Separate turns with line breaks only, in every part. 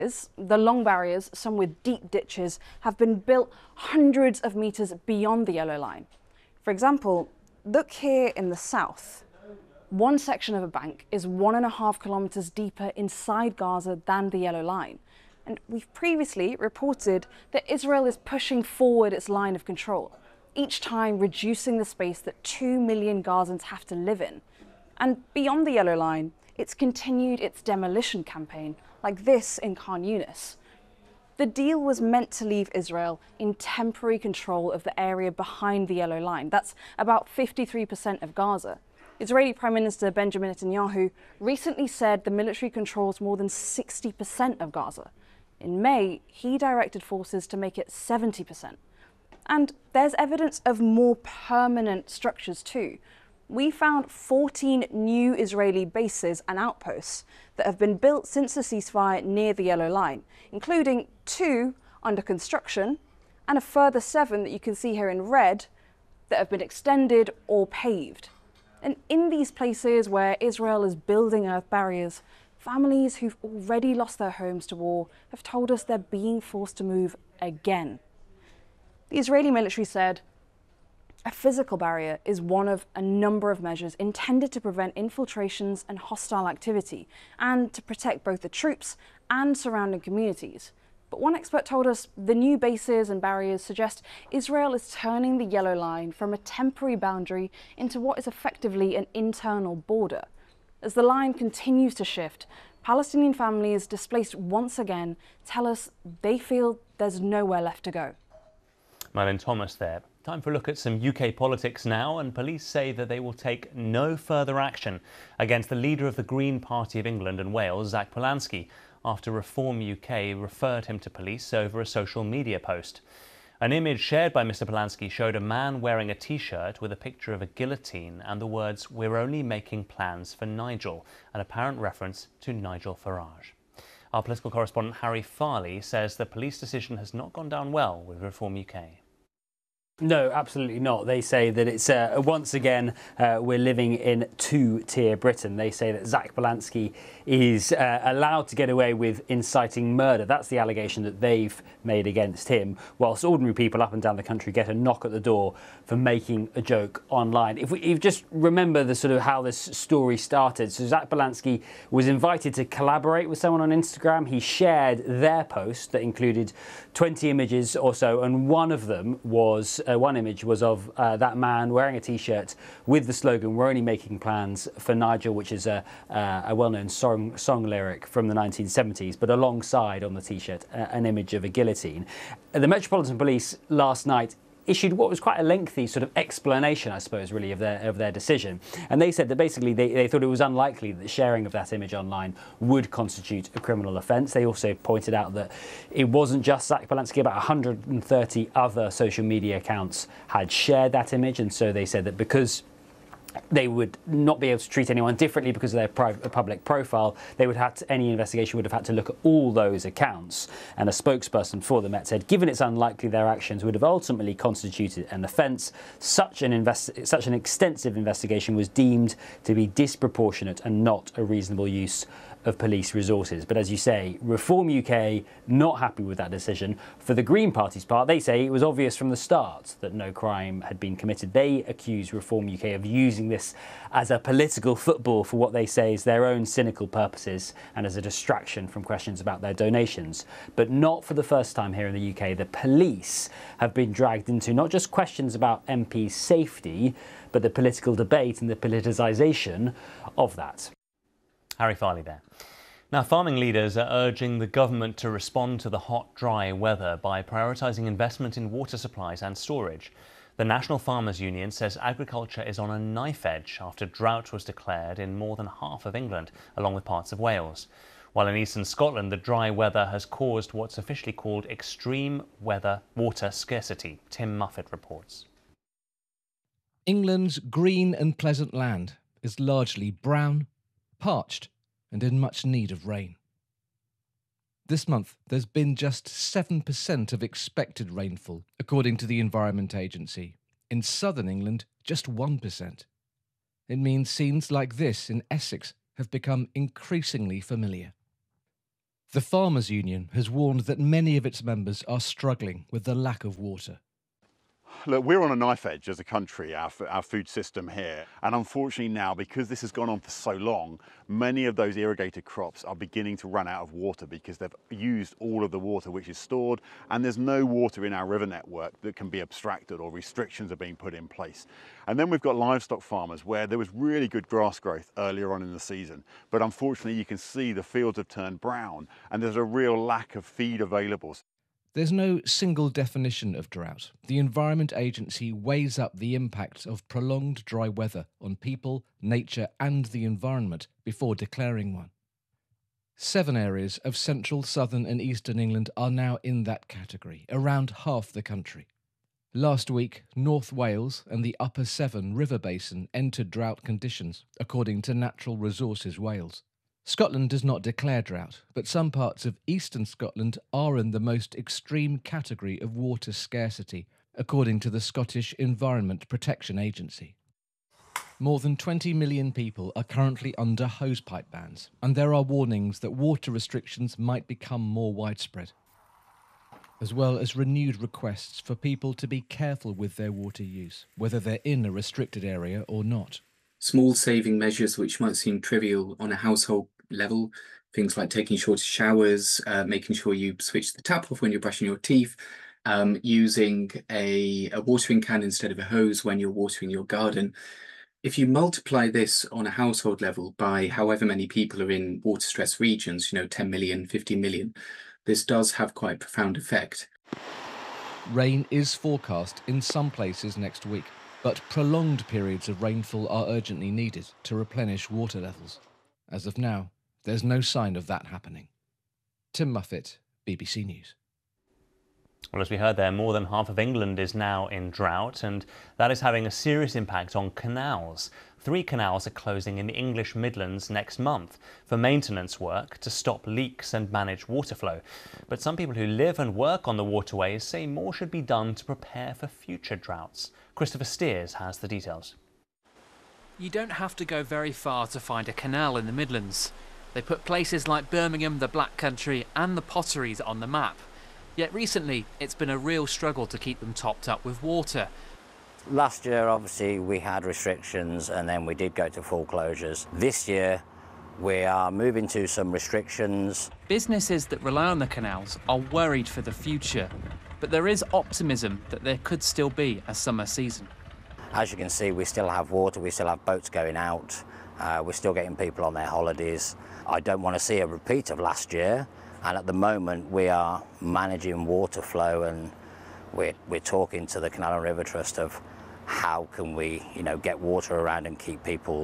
The long barriers, some with deep ditches, have been built hundreds of meters beyond the yellow line. For example, look here in the south. One section of a bank is 1.5 kilometers deeper inside Gaza than the yellow line. And we've previously reported that Israel is pushing forward its line of control, each time reducing the space that 2 million Gazans have to live in. And beyond the yellow line, it's continued its demolition campaign, like this in Khan Yunis. The deal was meant to leave Israel in temporary control of the area behind the yellow line. That's about 53% of Gaza. Israeli Prime Minister Benjamin Netanyahu recently said the military controls more than 60% of Gaza. In May, he directed forces to make it 70%. And there's evidence of more permanent structures too. We found 14 new Israeli bases and outposts that have been built since the ceasefire near the yellow line, including 2 under construction and a further 7 that you can see here in red that have been extended or paved. And in these places where Israel is building earth barriers, families who've already lost their homes to war have told us they're being forced to move again. The Israeli military said a physical barrier is one of a number of measures intended to prevent infiltrations and hostile activity, and to protect both the troops and surrounding communities. But one expert told us the new bases and barriers suggest Israel is turning the yellow line from a temporary boundary into what is effectively an internal border. As the line continues to shift, Palestinian families displaced once again tell us they feel there's nowhere left to go.
Malin Thomas there. Time for a look at some UK politics now, and police say that they will take no further action against the leader of the Green Party of England and Wales, Zach Polanski, after Reform UK referred him to police over a social media post. An image shared by Mr Polanski showed a man wearing a T-shirt with a picture of a guillotine and the words, "We're only making plans for Nigel," an apparent reference to Nigel Farage. Our political correspondent Harry Farley says the police decision has not gone down well with Reform UK.
No, absolutely not. They say that it's once again we're living in two-tier Britain. They say that Zach Polanski is allowed to get away with inciting murder. That's the allegation that they've made against him, whilst ordinary people up and down the country get a knock at the door for making a joke online. If we just remember the sort of how this story started. So Zach Polanski was invited to collaborate with someone on Instagram. He shared their post that included 20 images or so, and one of them was one image was of that man wearing a T-shirt with the slogan, "We're only making plans for Nigel," which is a well-known song lyric from the 1970s, but alongside on the T-shirt an image of a guillotine. The Metropolitan Police last night issued what was quite a lengthy sort of explanation, I suppose, really, of their decision. And they said that basically they thought it was unlikely that sharing of that image online would constitute a criminal offence. They also pointed out that it wasn't just Zach Polanski, about 130 other social media accounts had shared that image. And so they said that because they would not be able to treat anyone differently because of their public profile, any investigation would have had to look at all those accounts. And a spokesperson for the Met said, given it's unlikely their actions would have ultimately constituted an offence, such an extensive investigation was deemed to be disproportionate and not a reasonable use of police resources. But as you say, Reform UK not happy with that decision. For the Green Party's part, they say it was obvious from the start that no crime had been committed. They accuse Reform UK of using this as a political football for what they say is their own cynical purposes and as a distraction from questions about their donations. But not for the first time here in the UK. The police have been dragged into not just questions about MPs' safety, but the political debate and the politicisation of that.
Harry Farley there. Now, farming leaders are urging the government to respond to the hot, dry weather by prioritising investment in water supplies and storage. The National Farmers Union says agriculture is on a knife edge after drought was declared in more than half of England, along with parts of Wales. While in eastern Scotland, the dry weather has caused what's officially called extreme weather water scarcity. Tim Muffet reports.
England's green and pleasant land is largely brown, parched and in much need of rain. This month, there's been just 7% of expected rainfall, according to the Environment Agency. In southern England, just 1%. It means scenes like this in Essex have become increasingly familiar. The Farmers' Union has warned that many of its members are struggling with the lack of water.
Look, we're on a knife edge as a country, our food system here. And unfortunately now, because this has gone on for so long, many of those irrigated crops are beginning to run out of water because they've used all of the water which is stored, and there's no water in our river network that can be abstracted, or restrictions are being put in place. And then we've got livestock farmers where there was really good grass growth earlier on in the season, but unfortunately you can see the fields have turned brown and there's a real lack of feed available.
There's no single definition of drought. The Environment Agency weighs up the impact of prolonged dry weather on people, nature and the environment before declaring one. 7 areas of central, southern and eastern England are now in that category, around half the country. Last week, North Wales and the Upper Severn River Basin entered drought conditions, according to Natural Resources Wales. Scotland does not declare drought, but some parts of eastern Scotland are in the most extreme category of water scarcity, according to the Scottish Environment Protection Agency. More than 20 million people are currently under hosepipe bans, and there are warnings that water restrictions might become more widespread, as well as renewed requests for people to be careful with their water use, whether they're in a restricted area or not.
Small saving measures which might seem trivial on a household level, things like taking shorter showers, making sure you switch the tap off when you're brushing your teeth, using a watering can instead of a hose when you're watering your garden. If you multiply this on a household level by however many people are in water stress regions, 10 million, 50 million, this does have quite a profound effect.
Rain is forecast in some places next week, but prolonged periods of rainfall are urgently needed to replenish water levels. As of now, there's no sign of that happening. Tim Muffet, BBC News.
Well, as we heard there, more than half of England is now in drought, and that is having a serious impact on canals. 3 canals are closing in the English Midlands next month for maintenance work to stop leaks and manage water flow. But some people who live and work on the waterways say more should be done to prepare for future droughts. Christopher Steers has the details.
You don't have to go very far to find a canal in the Midlands. They put places like Birmingham, the Black Country and the Potteries on the map. Yet recently, it's been a real struggle to keep them topped up with water.
Last year, obviously, we had restrictions and then we did go to full closures. This year, we are moving to some restrictions.
Businesses that rely on the canals are worried for the future, but there is optimism that there could still be a summer season.
As you can see, we still have water, we still have boats going out, we're still getting people on their holidays. I don't want to see a repeat of last year. And at the moment, we are managing water flow, and we're talking to the Canal and River Trust of how can we, get water around and keep people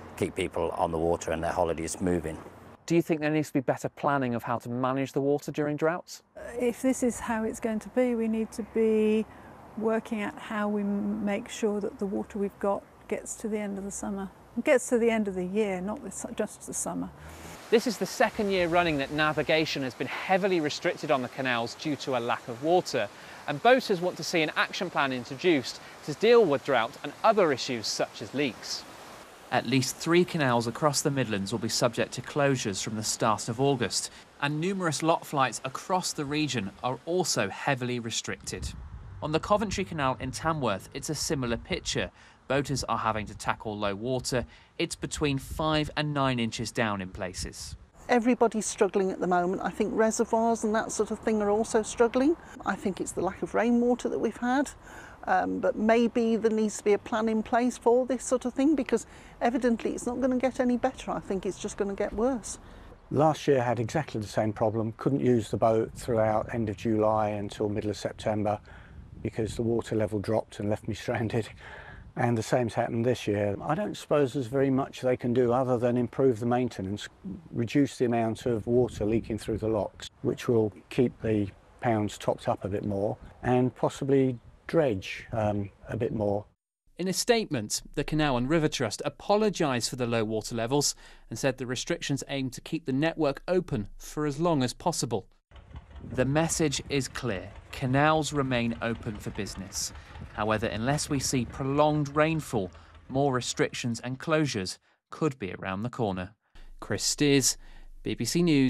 on the water and their holidays moving.
Do you think there needs to be better planning of how to manage the water during droughts?
If this is how it's going to be, we need to be working out how we make sure that the water we've got gets to the end of the summer. It gets to the end of the year, not just the summer.
This is the second year running that navigation has been heavily restricted on the canals due to a lack of water, and boaters want to see an action plan introduced to deal with drought and other issues such as leaks. At least 3 canals across the Midlands will be subject to closures from the start of August, and numerous lot flights across the region are also heavily restricted. On the Coventry Canal in Tamworth, it's a similar picture. Boaters are having to tackle low water. It's between 5 and 9 inches down in places.
Everybody's struggling at the moment. I think reservoirs and that sort of thing are also struggling. I think it's the lack of rainwater that we've had, but maybe there needs to be a plan in place for this sort of thing, because evidently it's not going to get any better. I think it's just going to get worse.
Last year had exactly the same problem. Couldn't use the boat throughout end of July until middle of September because the water level dropped and left me stranded. And the same's happened this year. I don't suppose there's very much they can do other than improve the maintenance, reduce the amount of water leaking through the locks, which will keep the pounds topped up a bit more, and possibly dredge a bit more.
In a statement, the Canal and River Trust apologised for the low water levels and said the restrictions aim to keep the network open for as long as possible. The message is clear. Canals remain open for business. However, unless we see prolonged rainfall, more restrictions and closures could be around the corner. Chris Steers, BBC News,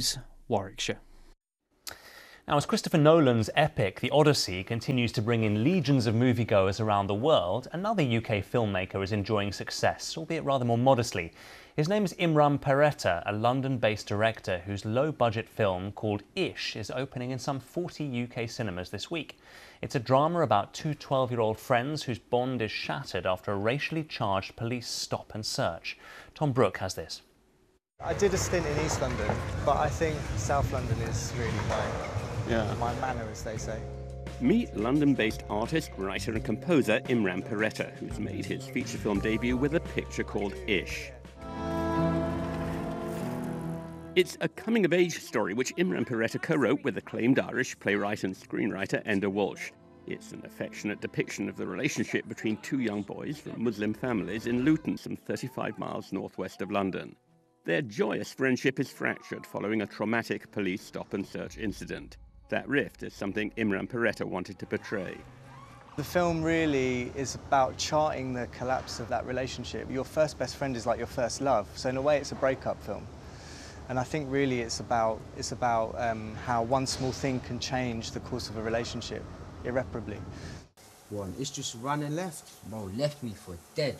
Warwickshire.
Now, as Christopher Nolan's epic The Odyssey continues to bring in legions of moviegoers around the world, another UK filmmaker is enjoying success, albeit rather more modestly. His name is Imran Peretta, a London-based director whose low-budget film called Ish is opening in some 40 UK cinemas this week. It's a drama about two 12-year-old friends whose bond is shattered after a racially charged police stop and search. Tom Brooke has this.
I did a stint in East London, but I think South London is really my manor, as they say.
Meet London-based artist, writer and composer Imran Peretta, who's made his feature film debut with a picture called Ish. It's a coming-of-age story which Imran Peretta co-wrote with acclaimed Irish playwright and screenwriter Enda Walsh. It's an affectionate depiction of the relationship between two young boys from Muslim families in Luton, some 35 miles northwest of London. Their joyous friendship is fractured following a traumatic police stop-and-search incident. That rift is something Imran Peretta wanted to portray.
The film really is about charting the collapse of that relationship. Your first best friend is like your first love, so in a way it's a breakup film. And I think really it's about how one small thing can change the course of a relationship irreparably.
One, it's just running left. Bro, left me for dead.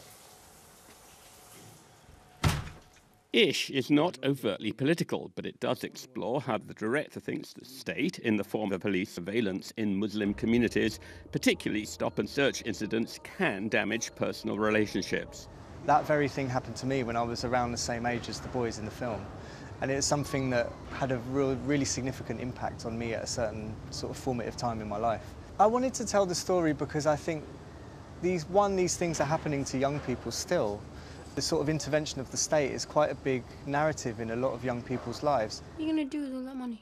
Ish is not overtly political, but it does explore how the director thinks the state, in the form of police surveillance in Muslim communities, particularly stop-and-search incidents, can damage personal relationships.
That very thing happened to me when I was around the same age as the boys in the film. And it's something that had a really significant impact on me at a certain sort of formative time in my life. I wanted to tell the story because I think these things are happening to young people still. The sort of intervention of the state is quite a big narrative in a lot of young people's lives.
What are you going to do with all that money?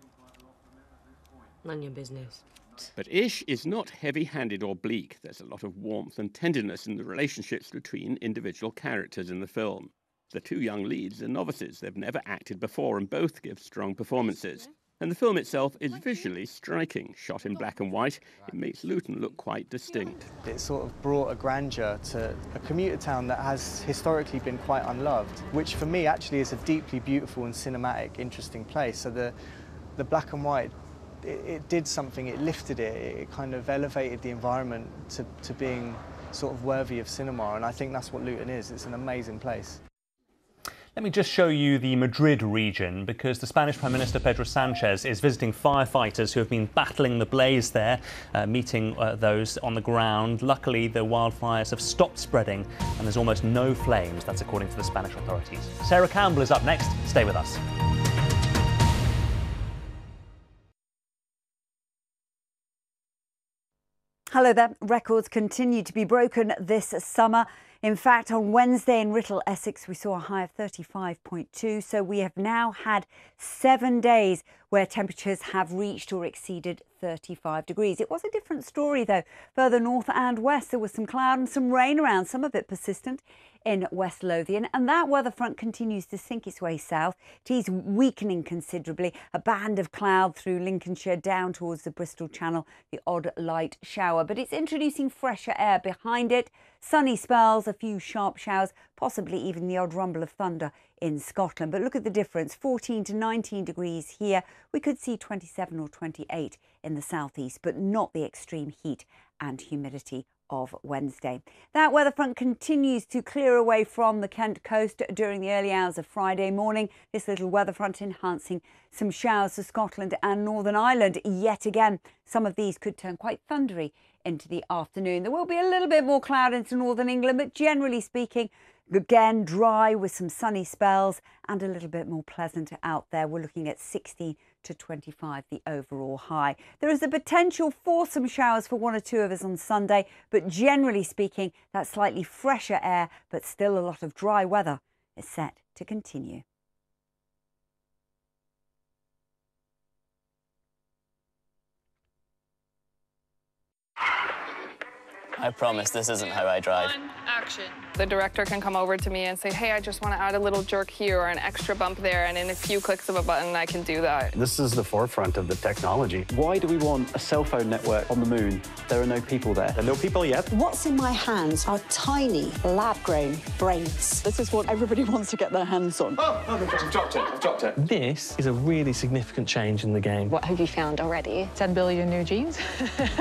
None of your business.
But Ish is not heavy-handed or bleak. There's a lot of warmth and tenderness in the relationships between individual characters in the film. The two young leads are novices. They've never acted before and both give strong performances. And the film itself is visually striking. Shot in black and white, it makes Luton look quite distinct.
It sort of brought a grandeur to a commuter town that has historically been quite unloved, which for me actually is a deeply beautiful and cinematic, interesting place. So the black and white, it did something, it lifted it, it kind of elevated the environment to being sort of worthy of cinema, and I think that's what Luton is. It's an amazing place.
Let me just show you the Madrid region, because the Spanish Prime Minister Pedro Sánchez is visiting firefighters who have been battling the blaze there, meeting those on the ground. Luckily, the wildfires have stopped spreading and there's almost no flames. That's according to the Spanish authorities. Sarah Campbell is up next. Stay with us.
Hello there. Records continue to be broken this summer. In fact, on Wednesday in Writtle, Essex, we saw a high of 35.2. So we have now had 7 days where temperatures have reached or exceeded 35 degrees. It was a different story, though. Further north and west, there was some cloud and some rain around, some of it persistent in West Lothian, and that weather front continues to sink its way south. It is weakening considerably. A band of cloud through Lincolnshire down towards the Bristol Channel, the odd light shower, but it's introducing fresher air behind it. Sunny spells, a few sharp showers, possibly even the odd rumble of thunder in Scotland. But look at the difference, 14 to 19 degrees here. We could see 27 or 28 in the southeast, but not the extreme heat and humidity of Wednesday. That weather front continues to clear away from the Kent coast during the early hours of Friday morning. This little weather front enhancing some showers to Scotland and Northern Ireland yet again. Some of these could turn quite thundery into the afternoon. There will be a little bit more cloud into Northern England, but generally speaking, again dry with some sunny spells and a little bit more pleasant out there. We're looking at 16 to 25, the overall high. There is a potential for some showers for one or two of us on Sunday, but generally speaking, that slightly fresher air, but still a lot of dry weather is set to continue.
I promise this isn't how I drive.
Action. The director can come over to me and say, hey, I just want to add a little jerk here or an extra bump there, and in a few clicks of a button, I can do that.
This is the forefront of the technology. Why do we want a cell phone network on the moon? There are no people there. There are no people yet.
What's in my hands are tiny, lab-grown brains. This is what everybody wants to get their hands on.
Oh, I've dropped it. I've dropped it. This is a really significant change in the game.
What have you found already? 10 billion new genes.